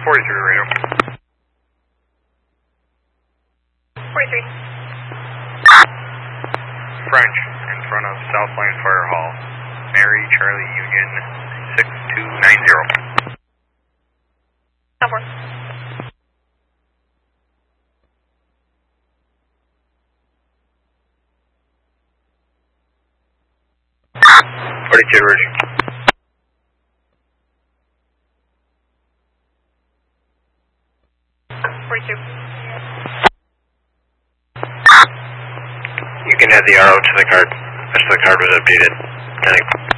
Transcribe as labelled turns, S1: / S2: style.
S1: radio.
S2: 43.
S1: French, in front of South Line Fire Hall. Mary Charlie Union 6290.
S2: Number.
S1: 42, Roger. You can add the RO to the card. The card was updated.